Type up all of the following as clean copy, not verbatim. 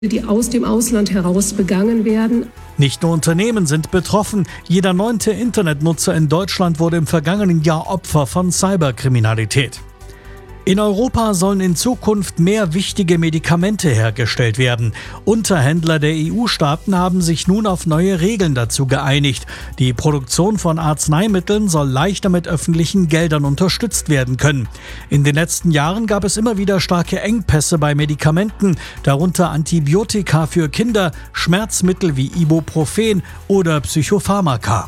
die aus dem Ausland heraus begangen werden. Nicht nur Unternehmen sind betroffen. Jeder 9. Internetnutzer in Deutschland wurde im vergangenen Jahr Opfer von Cyberkriminalität. In Europa sollen in Zukunft mehr wichtige Medikamente hergestellt werden. Unterhändler der EU-Staaten haben sich nun auf neue Regeln dazu geeinigt. Die Produktion von Arzneimitteln soll leichter mit öffentlichen Geldern unterstützt werden können. In den letzten Jahren gab es immer wieder starke Engpässe bei Medikamenten, darunter Antibiotika für Kinder, Schmerzmittel wie Ibuprofen oder Psychopharmaka.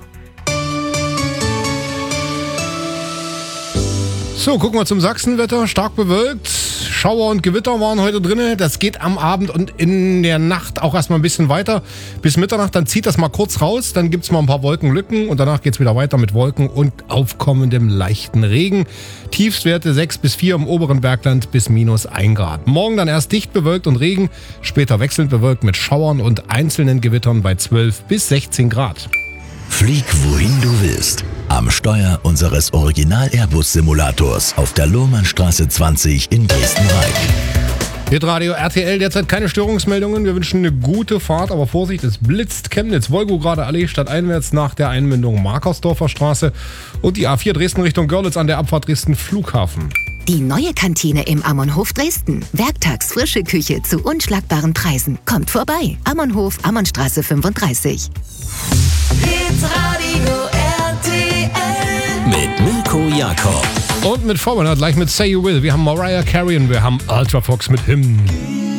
So, gucken wir zum Sachsenwetter. Stark bewölkt. Schauer und Gewitter waren heute drin. Das geht am Abend und in der Nacht auch erstmal ein bisschen weiter. Bis Mitternacht, dann zieht das mal kurz raus. Dann gibt es mal ein paar Wolkenlücken und danach geht es wieder weiter mit Wolken und aufkommendem leichten Regen. Tiefstwerte 6 bis 4 im oberen Bergland bis -1 Grad. Morgen dann erst dicht bewölkt und Regen, später wechselnd bewölkt mit Schauern und einzelnen Gewittern bei 12 bis 16 Grad. Flieg wohin du willst. Am Steuer unseres Original-Airbus-Simulators auf der Lohrmannstraße 20 in Dresden-Reich. Hitradio RTL, derzeit keine Störungsmeldungen. Wir wünschen eine gute Fahrt, aber Vorsicht, es blitzt. Chemnitz, Wolgograde Allee stadteinwärts nach der Einmündung Markersdorfer Straße und die A4 Dresden Richtung Görlitz an der Abfahrt Dresden Flughafen. Die neue Kantine im Ammonhof Dresden. Werktags frische Küche zu unschlagbaren Preisen. Kommt vorbei. Ammonhof, Ammonstraße 35. Hitradio RTL. Mit Mirko Jakob. Und mit Vormann, gleich mit Say You Will. Wir haben Mariah Carey und wir haben Ultra Fox mit Hymn.